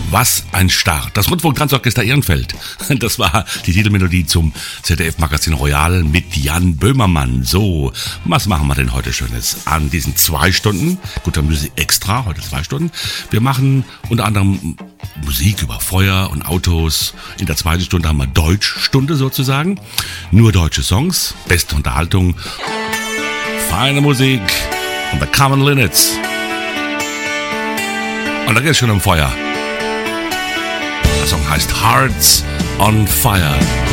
Was ein Start. Das Rundfunk-Tanzorchester Ehrenfeld. Das war die Titelmelodie zum ZDF-Magazin Royal mit Jan Böhmermann. So, was machen wir denn heute Schönes an diesen 2 Stunden? Guter Musik extra, heute 2 Stunden. Wir machen unter anderem Musik über Feuer und Autos. In der 2. Stunde haben wir Deutschstunde sozusagen. Nur deutsche Songs, beste Unterhaltung, feine Musik und The Common Linnets. Und da geht es schon um Feuer. Der Song heißt Hearts on Fire.